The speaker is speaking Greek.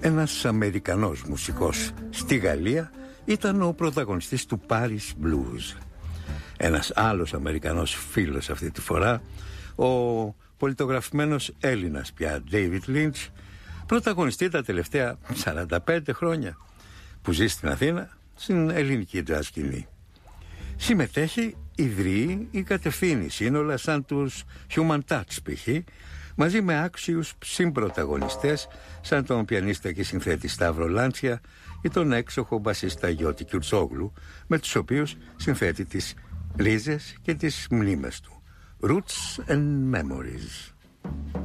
Ένας Αμερικανός μουσικός στη Γαλλία ήταν ο πρωταγωνιστής του Paris Blues. Ένας άλλος Αμερικανός φίλος αυτή τη φορά, ο πολιτογραφημένος Έλληνας πια David Lynch, πρωταγωνιστεί τα τελευταία 45 χρόνια που ζει στην Αθήνα, στην ελληνική jazz σκηνή. Συμμετέχει, ιδρύει ή κατευθύνει σύνολα σαν τους Human Touch π.χ., μαζί με άξιους συμπρωταγωνιστές σαν τον πιανίστα και συνθέτη Σταύρο Λάντσια ή τον έξοχο μπασίστα Γιώτη Κιουρτσόγλου, με τους οποίους συνθέτει τις ρίζες και τις μνήμες του. Roots and Memories.